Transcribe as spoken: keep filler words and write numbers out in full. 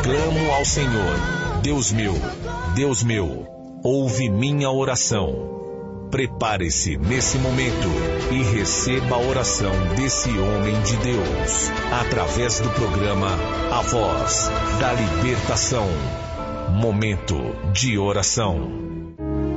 clamo ao Senhor, Deus meu, Deus meu, ouve minha oração. Prepare-se nesse momento e receba a oração desse homem de Deus, através do programa A Voz da Libertação. Momento de oração.